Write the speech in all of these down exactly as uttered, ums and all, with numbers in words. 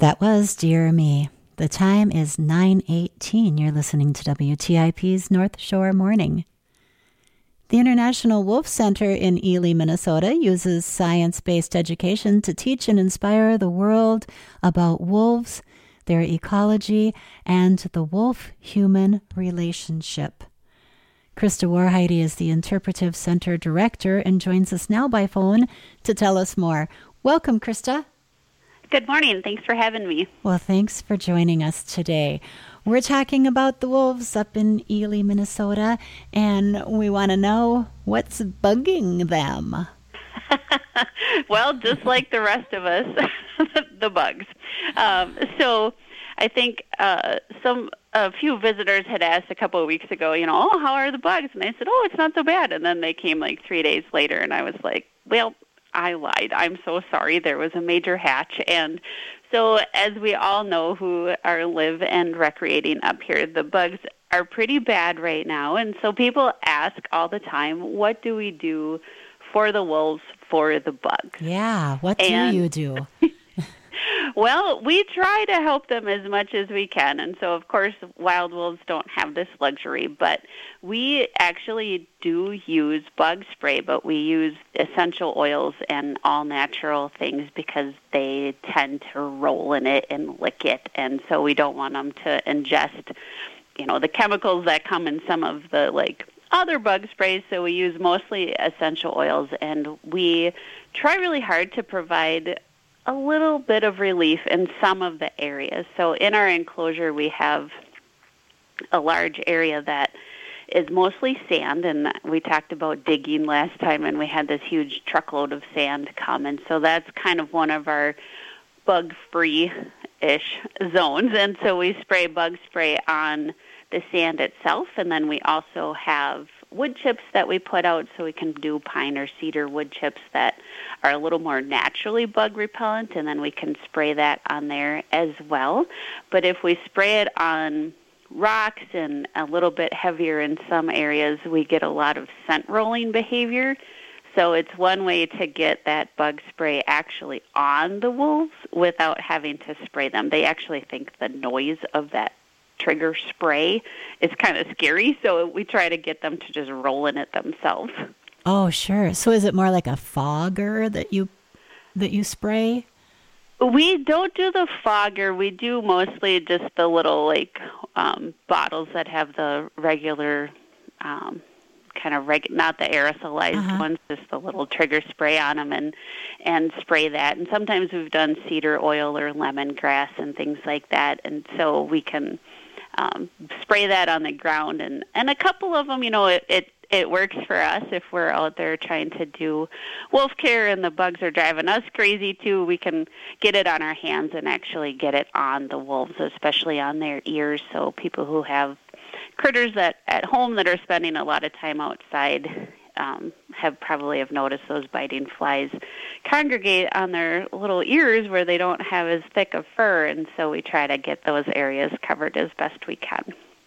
That was Dear Me. The time is nine eighteen. You're listening to W T I P's North Shore Morning. The International Wolf Center in Ely, Minnesota uses science-based education to teach and inspire the world about wolves, their ecology, and the wolf-human relationship. Krista Warheide is the Interpretive Center Director and joins us now by phone to tell us more. Welcome, Krista. Good morning. Thanks for having me. Well, thanks for joining us today. We're talking about the wolves up in Ely, Minnesota, and we want to know what's bugging them. Well, just like the rest of us, the bugs. Um, so I think uh, some a few visitors had asked a couple of weeks ago, you know, oh, how are the bugs? And I said, oh, it's not so bad. And then they came like three days later, and I was like, well, I lied. I'm so sorry. There was a major hatch. And so as we all know who are live and recreating up here, the bugs are pretty bad right now. And so people ask all the time, what do we do for the wolves, for the bugs? Yeah, what do and, you do? Well, we try to help them as much as we can. And so, of course, wild wolves don't have this luxury, but we actually do use bug spray, but we use essential oils and all natural things because they tend to roll in it and lick it. And so we don't want them to ingest, you know, the chemicals that come in some of the, like, other bug sprays. So we use mostly essential oils, and we try really hard to provide a little bit of relief in some of the areas. So in our enclosure, we have a large area that is mostly sand, and we talked about digging last time, and we had this huge truckload of sand come, and so that's kind of one of our bug-free-ish zones, and so we spray bug spray on the sand itself, and then we also have wood chips that we put out, so we can do pine or cedar wood chips that are a little more naturally bug repellent, and then we can spray that on there as well. But if we spray it on rocks and a little bit heavier in some areas, we get a lot of scent rolling behavior. So it's one way to get that bug spray actually on the wolves without having to spray them. They actually think the noise of that trigger spray is kind of scary, so we try to get them to just roll in it themselves. Oh, sure. So is it more like a fogger that you that you spray? We don't do the fogger. We do mostly just the little like um, bottles that have the regular um, kind of reg- not the aerosolized uh-huh. ones, just the little trigger spray on them, and and spray that. And sometimes we've done cedar oil or lemongrass and things like that, and so we can um, spray that on the ground. And, and a couple of them, you know, it, it it works for us if we're out there trying to do wolf care and the bugs are driving us crazy too. We can get it on our hands and actually get it on the wolves, especially on their ears. So people who have critters that at home that are spending a lot of time outside um, have probably have noticed those biting flies congregate on their little ears where they don't have as thick of fur, and so we try to get those areas covered as best we can.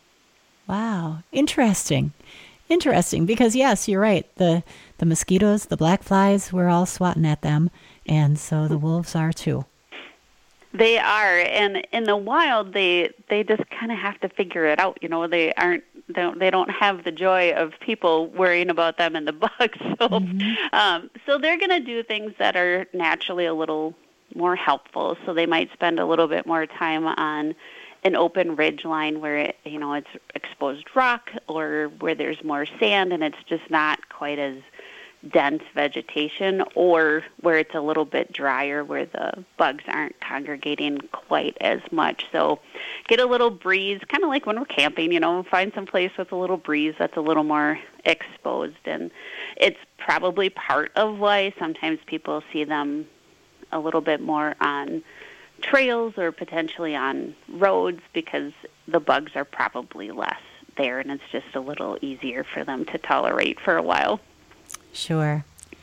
Wow, interesting. Interesting, because yes, you're right. The the mosquitoes, the black flies, we're all swatting at them, and so the wolves are too. They are, and in the wild, they they just kind of have to figure it out. You know, they aren't they don't, they don't have the joy of people worrying about them and the bugs. So, mm-hmm. um, so they're going to do things that are naturally a little more helpful. So they might spend a little bit more time on an open ridge line where it, you know, it's exposed rock, or where there's more sand and it's just not quite as dense vegetation, or where it's a little bit drier where the bugs aren't congregating quite as much. So get a little breeze, kind of like when we're camping, you know, find some place with a little breeze that's a little more exposed. And it's probably part of why sometimes people see them a little bit more on trails or potentially on roads, because the bugs are probably less there and it's just a little easier for them to tolerate for a while. Sure.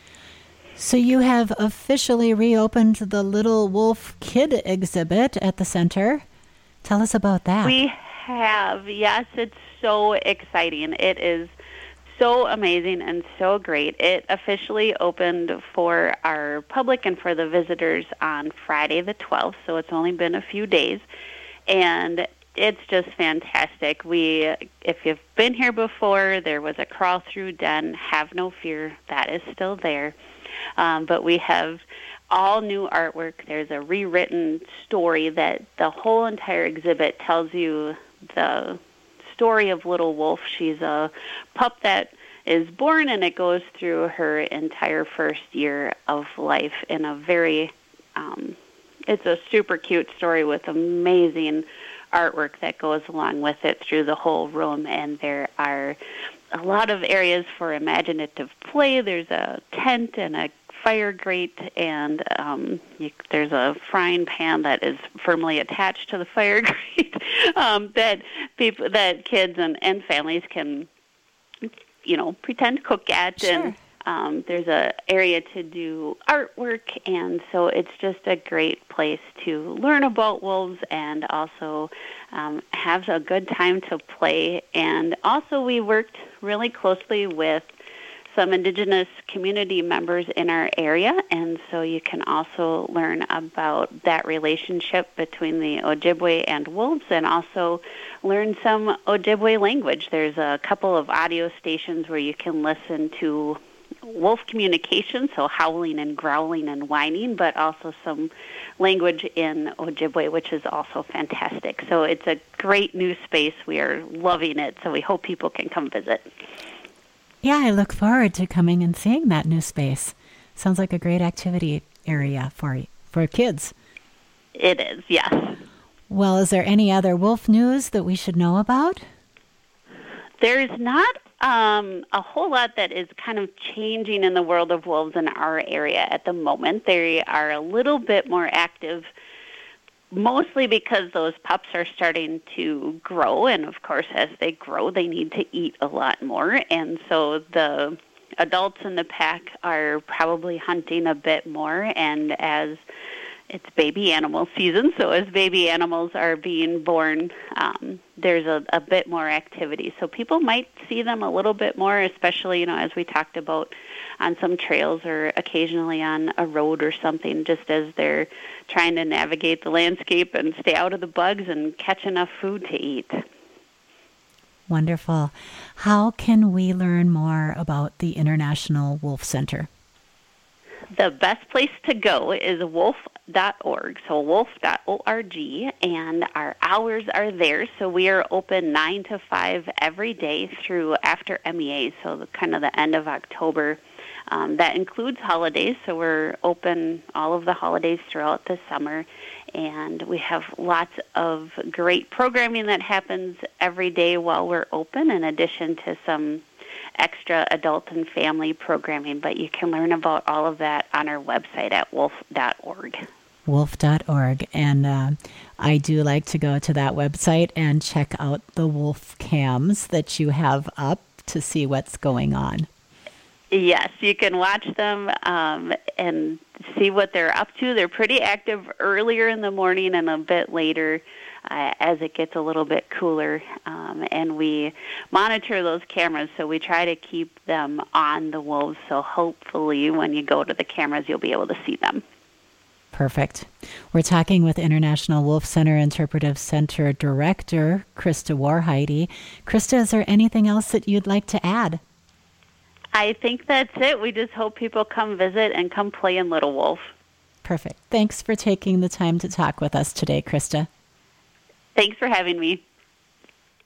So you have officially reopened the Little Wolf Kid exhibit at the center. Tell us about that. We have. Yes, it's so exciting. It is so amazing and so great. It officially opened for our public and for the visitors on Friday the twelfth, so it's only been a few days. And it's just fantastic. We, if you've been here before, there was a crawl-through den. Have no fear, that is still there. Um, but we have all new artwork. There's a rewritten story that the whole entire exhibit tells you the story of Little Wolf. She's a pup that is born, and it goes through her entire first year of life in a very, um, it's a super cute story with amazing artwork that goes along with it through the whole room, and there are a lot of areas for imaginative play. There's a tent and a fire grate, and um, you, there's a frying pan that is firmly attached to the fire grate um, that people, that kids and, and families can, you know, pretend to cook at. Sure. And um, there's a area to do artwork, and so it's just a great place to learn about wolves and also um, have a good time to play. And also, we worked really closely with some Indigenous community members in our area, and so you can also learn about that relationship between the Ojibwe and wolves, and also learn some Ojibwe language. There's a couple of audio stations where you can listen to wolf communication, so howling and growling and whining, but also some language in Ojibwe, which is also fantastic. So it's a great new space. We are loving it, so we hope people can come visit. Yeah, I look forward to coming and seeing that new space. Sounds like a great activity area for for kids. It is, yes. Well, is there any other wolf news that we should know about? There's not um, a whole lot that is kind of changing in the world of wolves in our area at the moment. They are a little bit more active, mostly because those pups are starting to grow, and of course, as they grow, they need to eat a lot more, and so the adults in the pack are probably hunting a bit more, and as it's baby animal season, so as baby animals are being born, um, there's a, a bit more activity. So people might see them a little bit more, especially, you know, as we talked about on some trails or occasionally on a road or something, just as they're trying to navigate the landscape and stay out of the bugs and catch enough food to eat. Wonderful. How can we learn more about the International Wolf Center? The best place to go is wolf dot org, so wolf dot org, and our hours are there. So we are open nine to five every day through after M E A, so the, kind of the end of October. Um, that includes holidays, so we're open all of the holidays throughout the summer, and we have lots of great programming that happens every day while we're open, in addition to some extra adult and family programming, but you can learn about all of that on our website at wolf dot org. wolf dot org, and uh, I do like to go to that website and check out the wolf cams that you have up to see what's going on. Yes, you can watch them um, and see what they're up to. They're pretty active earlier in the morning and a bit later uh, as it gets a little bit cooler. Um, and we monitor those cameras, so we try to keep them on the wolves. So hopefully when you go to the cameras, you'll be able to see them. Perfect. We're talking with International Wolf Center Interpretive Center Director, Krista Warheide. Krista, is there anything else that you'd like to add? I think that's it. We just hope people come visit and come play in Little Wolf. Perfect. Thanks for taking the time to talk with us today, Krista. Thanks for having me.